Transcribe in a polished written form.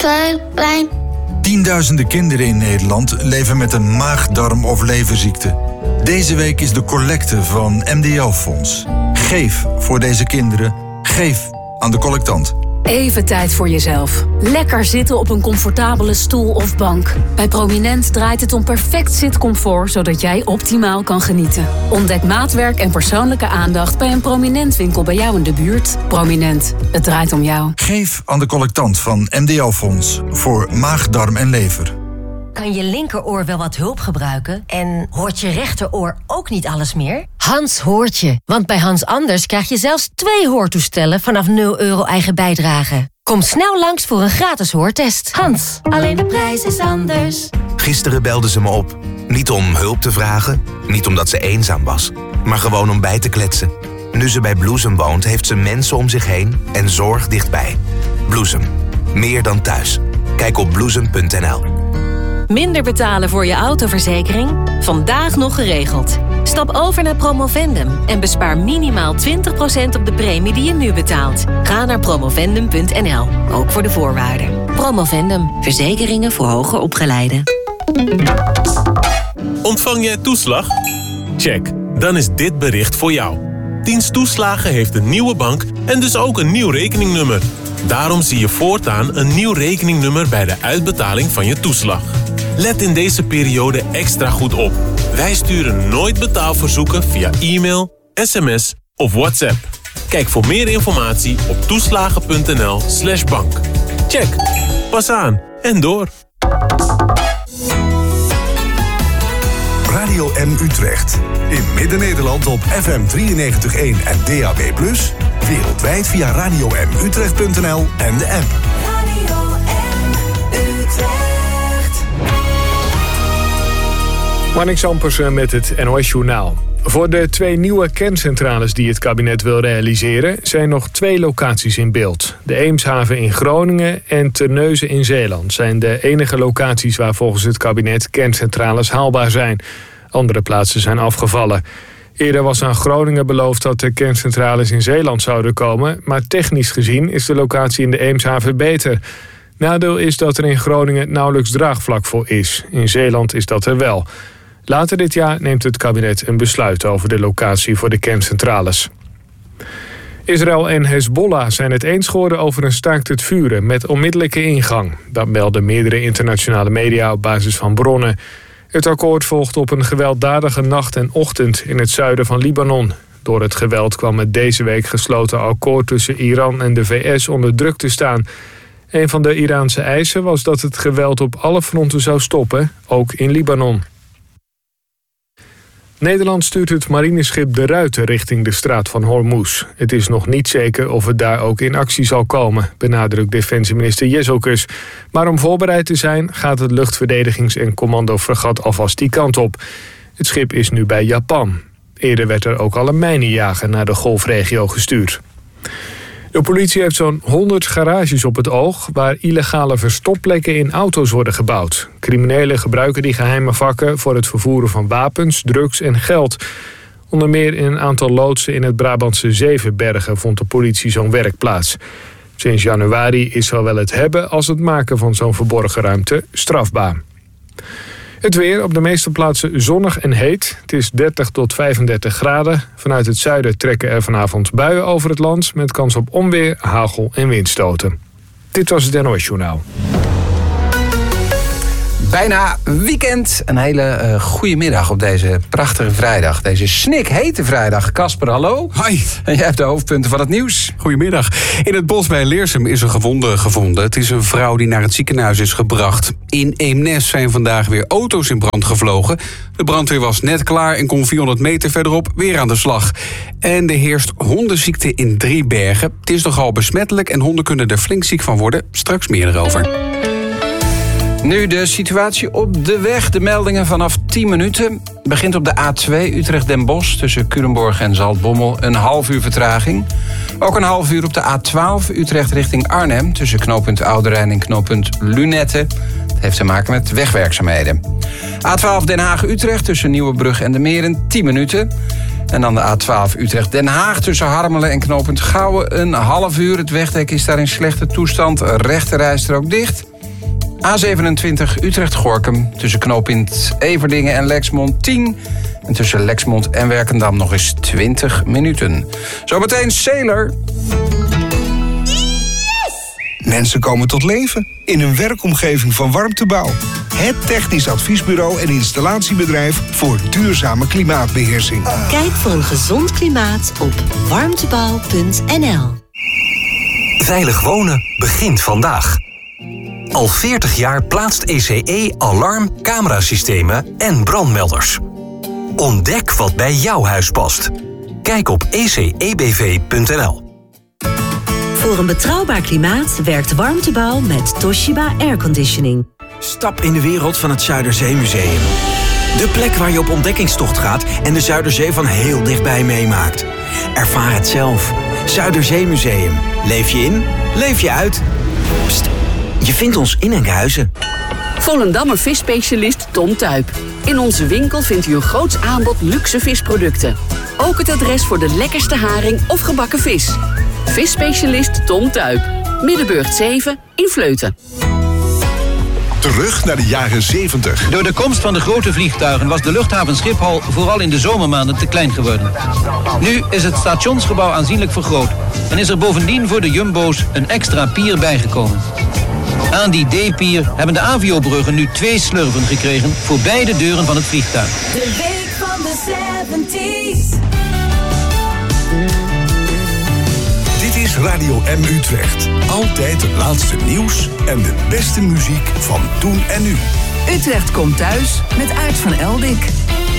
buikpijn. Tienduizenden kinderen in Nederland leven met een maag-, darm- of leverziekte. Deze week is de collecte van MDO-fonds. Geef voor deze kinderen. Geef aan de collectant. Even tijd voor jezelf. Lekker zitten op een comfortabele stoel of bank. Bij Prominent draait het om perfect zitcomfort, zodat jij optimaal kan genieten. Ontdek maatwerk en persoonlijke aandacht bij een Prominent winkel bij jou in de buurt. Prominent, het draait om jou. Geef aan de collectant van MDO-fonds voor maag, darm en lever. Kan je linkeroor wel wat hulp gebruiken? En hoort je rechteroor ook niet alles meer? Hans hoort je, want bij Hans Anders krijg je zelfs 2 hoortoestellen vanaf €0 eigen bijdrage. Kom snel langs voor een gratis hoortest. Hans, alleen de prijs is anders. Gisteren belde ze me op. Niet om hulp te vragen, niet omdat ze eenzaam was, maar gewoon om bij te kletsen. Nu ze bij Bloesem woont, heeft ze mensen om zich heen en zorg dichtbij. Bloesem, meer dan thuis. Kijk op bloesem.nl. Minder betalen voor je autoverzekering? Vandaag nog geregeld. Stap over naar Promovendum en bespaar minimaal 20% op de premie die je nu betaalt. Ga naar promovendum.nl, ook voor de voorwaarden. Promovendum, verzekeringen voor hoger opgeleiden. Ontvang jij toeslag? Check, dan is dit bericht voor jou. Dienst Toeslagen heeft een nieuwe bank en dus ook een nieuw rekeningnummer. Daarom zie je voortaan een nieuw rekeningnummer bij de uitbetaling van je toeslag. Let in deze periode extra goed op. Wij sturen nooit betaalverzoeken via e-mail, sms of WhatsApp. Kijk voor meer informatie op toeslagen.nl/bank. Check, pas aan en door. Radio M Utrecht. In Midden-Nederland op FM 93.1 en DAB+. Wereldwijd via radiomutrecht.nl en de app. Radio M Utrecht. Marnix Ampersen met het NOS-journaal. Voor de 2 nieuwe kerncentrales die het kabinet wil realiseren zijn nog 2 locaties in beeld. De Eemshaven in Groningen en Terneuzen in Zeeland zijn de enige locaties waar volgens het kabinet kerncentrales haalbaar zijn. Andere plaatsen zijn afgevallen. Eerder was aan Groningen beloofd dat de kerncentrales in Zeeland zouden komen, maar technisch gezien is de locatie in de Eemshaven beter. Nadeel is dat er in Groningen nauwelijks draagvlak voor is. In Zeeland is dat er wel. Later dit jaar neemt het kabinet een besluit over de locatie voor de kerncentrales. Israël en Hezbollah zijn het eens geworden over een staakt het vuren met onmiddellijke ingang. Dat melden meerdere internationale media op basis van bronnen. Het akkoord volgt op een gewelddadige nacht en ochtend in het zuiden van Libanon. Door het geweld kwam het deze week gesloten akkoord tussen Iran en de VS onder druk te staan. Een van de Iraanse eisen was dat het geweld op alle fronten zou stoppen, ook in Libanon. Nederland stuurt het marineschip De Ruiter richting de straat van Hormuz. Het is nog niet zeker of het daar ook in actie zal komen, benadrukt defensieminister Jezelkus. Maar om voorbereid te zijn gaat het luchtverdedigings- en commandofregat alvast die kant op. Het schip is nu bij Japan. Eerder werd er ook al een mijnenjager naar de golfregio gestuurd. De politie heeft zo'n 100 garages op het oog waar illegale verstopplekken in auto's worden gebouwd. Criminelen gebruiken die geheime vakken voor het vervoeren van wapens, drugs en geld. Onder meer in een aantal loodsen in het Brabantse Zevenbergen vond de politie zo'n werk plaats. Sinds januari is zowel het hebben als het maken van zo'n verborgen ruimte strafbaar. Het weer, op de meeste plaatsen zonnig en heet. Het is 30 tot 35 graden. Vanuit het zuiden trekken er vanavond buien over het land met kans op onweer, hagel en windstoten. Dit was het NOS-journaal. Bijna weekend. Een hele goede middag op deze prachtige vrijdag. Deze snikhete vrijdag. Casper, hallo. Hoi. En jij hebt de hoofdpunten van het nieuws. Goedemiddag. In het bos bij Leersum is een gewonde gevonden. Het is een vrouw die naar het ziekenhuis is gebracht. In Eemnes zijn vandaag weer auto's in brand gevlogen. De brandweer was net klaar en kon 400 meter verderop weer aan de slag. En er heerst hondenziekte in Driebergen. Het is nogal besmettelijk en honden kunnen er flink ziek van worden. Straks meer erover. Nu de situatie op de weg. De meldingen vanaf 10 minuten. Begint op de A2 Utrecht-Den Bosch tussen Culemborg en Zaltbommel. Een half uur vertraging. Ook een half uur op de A12 Utrecht richting Arnhem tussen knooppunt Ouderijn en knooppunt Lunette. Het heeft te maken met wegwerkzaamheden. A12 Den Haag-Utrecht tussen Nieuwebrug en de Meren 10 minuten. En dan de A12 Utrecht-Den Haag tussen Harmelen en knooppunt Gouwen een half uur. Het wegdek is daar in slechte toestand. Rechterrijstrook dicht. A27 Utrecht-Gorinchem tussen knooppunt Everdingen en Lexmond 10. En tussen Lexmond en Werkendam nog eens 20 minuten. Zometeen Sailor. Mensen komen tot leven in een werkomgeving van Warmtebouw. Het technisch adviesbureau en installatiebedrijf voor duurzame klimaatbeheersing. Kijk voor een gezond klimaat op warmtebouw.nl. Veilig wonen begint vandaag. Al 40 jaar plaatst ECE alarm, camerasystemen en brandmelders. Ontdek wat bij jouw huis past. Kijk op ecebv.nl. Voor een betrouwbaar klimaat werkt Warmtebouw met Toshiba Airconditioning. Stap in de wereld van het Zuiderzeemuseum. De plek waar je op ontdekkingstocht gaat en de Zuiderzee van heel dichtbij meemaakt. Ervaar het zelf. Zuiderzeemuseum. Leef je in, leef je uit. Pst, je vindt ons in Enkhuizen. Volendammer visspecialist Tom Tuyp. In onze winkel vindt u een groots aanbod luxe visproducten. Ook het adres voor de lekkerste haring of gebakken vis. Visspecialist Tom Tuyp. Middenburgt 7 in Vleuten. Terug naar de jaren 70. Door de komst van de grote vliegtuigen was de luchthaven Schiphol vooral in de zomermaanden te klein geworden. Nu is het stationsgebouw aanzienlijk vergroot en is er bovendien voor de jumbo's een extra pier bijgekomen. Aan die D-pier hebben de Avio-bruggen nu 2 slurven gekregen voor beide deuren van het vliegtuig. De week van de 70s. Dit is Radio M Utrecht. Altijd het laatste nieuws en de beste muziek van toen en nu. Utrecht komt thuis met Aart van Eldik.